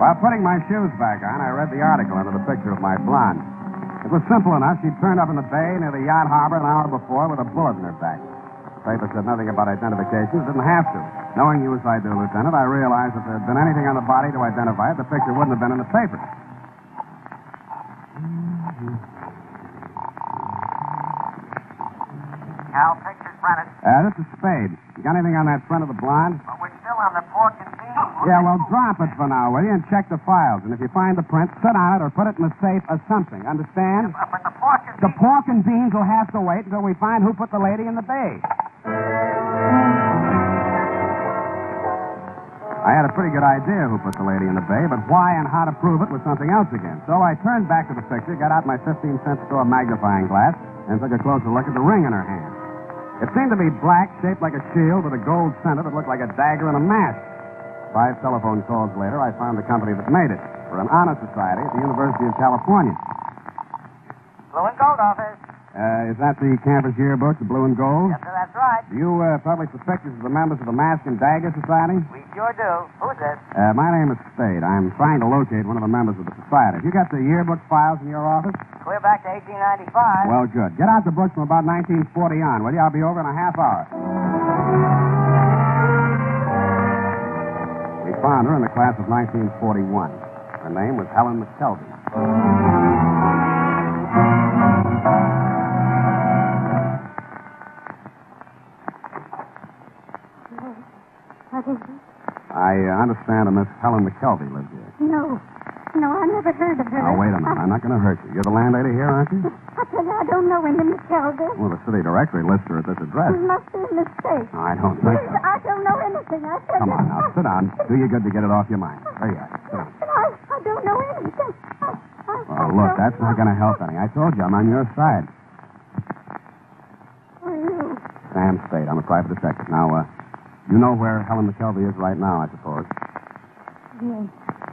While putting my shoes back on, I read the article under the picture of my blonde. It was simple enough. She'd turned up in the bay near the yacht harbor an hour before with a bullet in her back. The paper said nothing about identification. It didn't have to. Knowing you as I do, Lieutenant, I realized if there had been anything on the body to identify it, the picture wouldn't have been in the paper. Cal, picture's printed. This is Spade. You got anything on that front of the blonde? But we're still on the pork and beans. Yeah, well, drop it for now, will you, and check the files. And if you find the print, sit on it or put it in the safe or something. Understand? But the pork and The pork and beans will have to wait until we find who put the lady in the bay. I had a pretty good idea who put the lady in the bay, but why and how to prove it was something else again. So I turned back to the picture, got out my 15-cent store magnifying glass, and took a closer look at the ring in her hand. It seemed to be black, shaped like a shield with a gold center that looked like a dagger and a mask. 5 telephone calls later, I found the company that made it for an honor society at the University of California. Blue and gold office. Is that the campus yearbook, the blue and gold? Yes, sir, that's right. Do you publish the pictures of the members of the Mask and Dagger Society? We sure do. Who's this? My name is Spade. I'm trying to locate one of the members of the society. Have you got the yearbook files in your office? Clear back to 1895. Well, good. Get out the books from about 1940 on, will you? I'll be over in a half hour. We found her in the class of 1941. Her name was Helen McKelvey. What is it? I understand a Miss Helen McKelvey lives here. No, I never heard of her. Now, wait a minute. I'm not going to hurt you. You're the landlady here, aren't you? I tell you, I don't know any Miss Calder. Well, the city directory lists her at this address. It must be a mistake. I don't think Please, so. I don't know anything. I tell Come you. on now, sit down. Do you good to get it off your mind. There you are. Sit down. I don't know anything. Oh, look, that's not going to help any. I told you, I'm on your side. Who are you? Sam Spade. I'm a private detective. Now, you know where Helen McKelvey is right now, I suppose. Yes,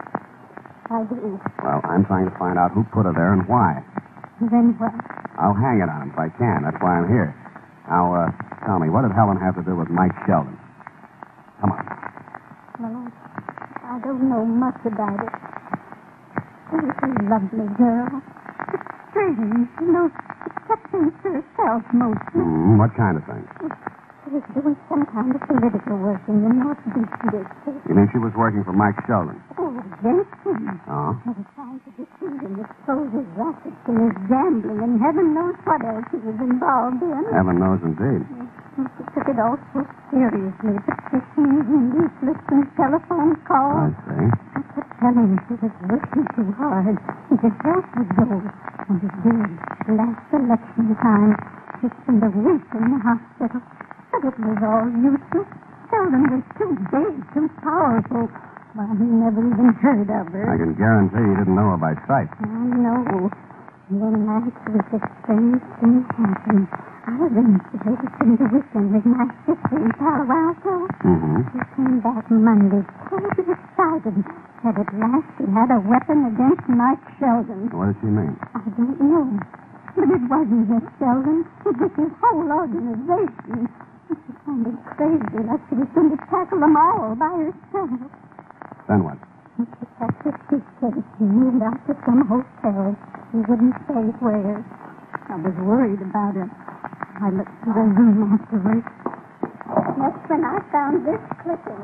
I do. Well, I'm trying to find out who put her there and why. Then what? I'll hang it on him if I can. That's why I'm here. Now, tell me, what did Helen have to do with Mike Sheldon? Come on. Well, I don't know much about it. She was a lovely girl. Strange, she kept things to herself mostly. What kind of thing? She was doing some kind of political work in the North Beach district. You mean she was working for Mike Sheldon? Oh, against him. Oh? She was trying to deceive him, expose his rackets and his gambling, and heaven knows what else he was involved in. Heaven knows indeed. She took it all so seriously, petitions and leaflets and telephone I calls. see. I kept telling her she was working too hard. His health would go. And it did. Last election time, she spent a week in the hospital. But it was all useless. Sheldon was too big, too powerful. Well, he never even heard of her. I can guarantee he didn't know her by sight. I know. Then last week, a strange thing happened. I arranged to spend the weekend with my sister in Palo Alto. She came back Monday, totally excited. Said at last she had a weapon against Mike Sheldon. What did she mean? I don't know. But it wasn't just Sheldon. It was his whole organization. She sounded crazy, like she was going to tackle them all by herself. Then what? She packed her suitcase and moved out to some hotel. She wouldn't say where. I was worried about her. I looked through the room afterwards. That's when I found this clipping.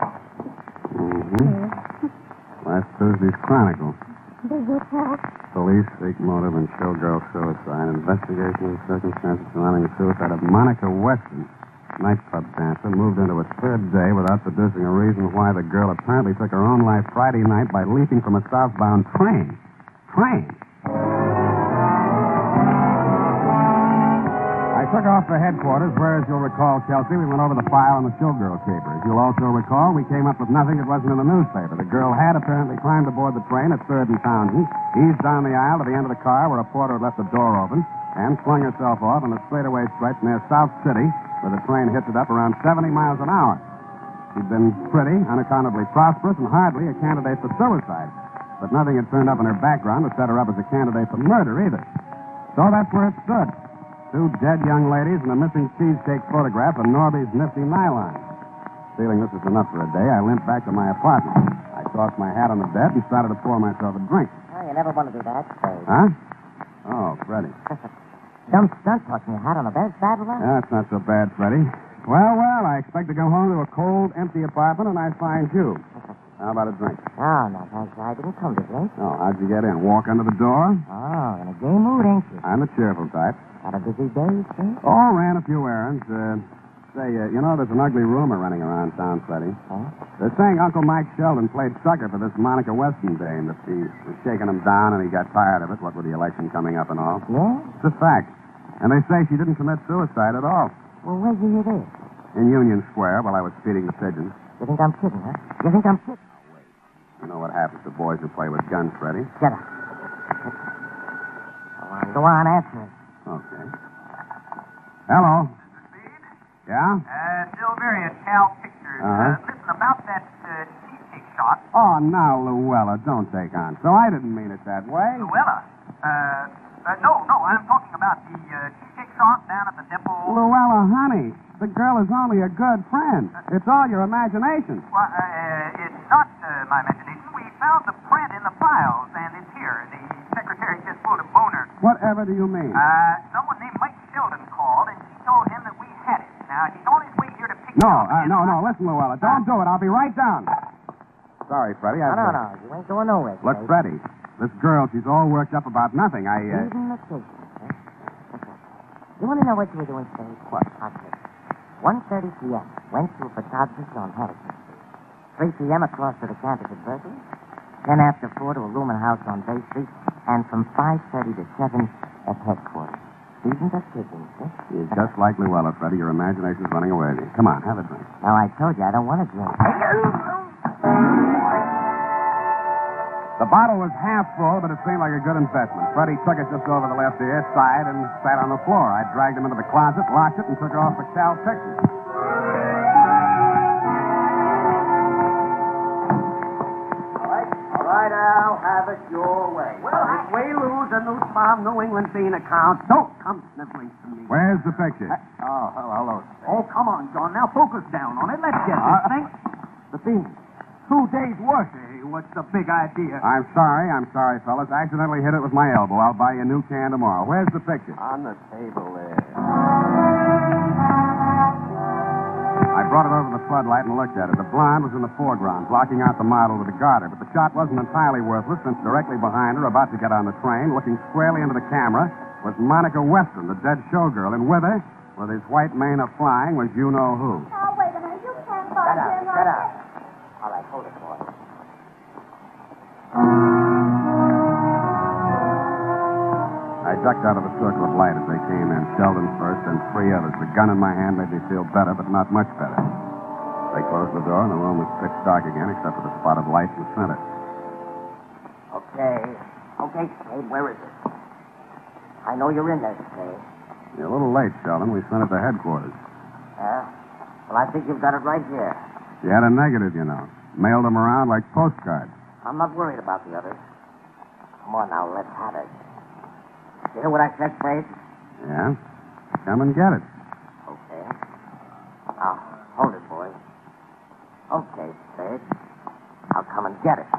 Last Tuesday's Chronicle. Does it help? Police seek motive in showgirl suicide. Investigation of the circumstances surrounding the suicide of Monica Weston, nightclub dancer, moved into its third day without producing a reason why the girl apparently took her own life Friday night by leaping from a southbound train. I took off for headquarters, where, as you'll recall, Chelsea, we went over the file on the showgirl caper. As you'll also recall, we came up with nothing that wasn't in the newspaper. The girl had apparently climbed aboard the train at 3rd and Townsend, eased down the aisle to the end of the car where a porter had left the door open, and swung herself off on a straightaway stretch near South City, where the train hit it up around 70 miles an hour. She'd been pretty, unaccountably prosperous, and hardly a candidate for suicide. But nothing had turned up in her background to set her up as a candidate for murder, either. So that's where it stood. 2 dead young ladies and a missing cheesecake photograph of Norby's nifty nylon. Feeling this was enough for a day, I limped back to my apartment. I tossed my hat on the bed and started to pour myself a drink. Oh, you never want to do that, Spade. Huh? Oh, Freddie. Dumb stunt tossing your hat on the bed. It's bad luck. That's not so bad, Freddie. Well, I expect to go home to a cold, empty apartment, and I find you. How about a drink? Oh, no, thanks. I didn't come to drink. Oh, how'd you get in? Walk under the door? Oh, in a gay mood, ain't you? I'm a cheerful type. Had a busy day, Spade? Oh, ran a few errands. There's an ugly rumor running around town, Freddie. Huh? They're saying Uncle Mike Sheldon played sucker for this Monica Weston dame, that he was shaking him down and he got tired of it, what with the election coming up and all. Yeah? It's a fact. And they say she didn't commit suicide at all. Well, where'd you hear this? In Union Square while I was feeding the pigeons. You think I'm kidding, huh? You think I'm kidding? You know what happens to boys who play with guns, Freddie. Shut up. Go on, answer it. Okay. Hello. Yeah? Silveria, Cal Pictures. Uh-huh. Listen, about that cheesecake shot. Oh, now, Luella, don't take on. So I didn't mean it that way. Luella. No, I'm talking about the cheesecake shot down at the depot. Luella, honey, the girl is only a good friend. It's all your imagination. Well, it's not my imagination. We found the print in the files, and it's here. The secretary just pulled a boner. Whatever do you mean? Someone named Mike Sheldon called, and she told him that we had it. Now, he's on his way here to pick it No, up. no. Listen, Luella, don't do it. I'll be right down. Sorry, Freddie. No. You ain't going nowhere, Look, Spade. Freddie, this girl, she's all worked up about nothing. Even the case, huh? Okay. You want to know what you were doing, Spade? What? I'll tell you. 1:30 p.m. Went to a photographer's on Harrison Street. 3 p.m. across to the campus at Berkeley. 10 after 4 to a rooming house on Bay Street. And from 5:30 to 7 at headquarters. Isn't that kidding, huh? You're just like Luella, Freddie. Your imagination's running away with you. Come on, have a drink. Now, I told you I don't want to drink. The bottle was half full, but it seemed like a good investment. Freddie took it just over the left ear, sighed, and sat on the floor. I dragged him into the closet, locked it, and took off for Cal Pictures. All right, Al, have it your way. Well, if we lose a new small New England bean account, don't come sniveling to me. Where's the picture? Hello. Oh, come on, John. Now focus down on it. Let's get this thing. The bean. 2 days' worth, eh? What's the big idea? I'm sorry, fellas. I accidentally hit it with my elbow. I'll buy you a new can tomorrow. Where's the picture? On the table there. I brought it over to the floodlight and looked at it. The blonde was in the foreground, blocking out the model with the garter. But the shot wasn't entirely worthless, since directly behind her, about to get on the train, looking squarely into the camera, was Monica Weston, the dead showgirl. And with her, with his white mane a-flying, was you-know-who. Oh, wait a minute. You can't buy him Shut up. All right, hold it, boy. I ducked out of the circle of light as they came in. Sheldon first, and 3 others. The gun in my hand made me feel better, but not much better. They closed the door, and the room was pitch dark again, except for the spot of light in the center. Okay, Spade, where is it? I know you're in there, Spade. You're a little late, Sheldon. We sent it to headquarters. Yeah? Well, I think you've got it right here. She had a negative, you know. Mailed them around like postcards. I'm not worried about the others. Come on now, let's have it. You hear what I said, Spade? Yeah? Come and get it. Okay. Now, hold it, boy. Okay, Spade. I'll come and get it.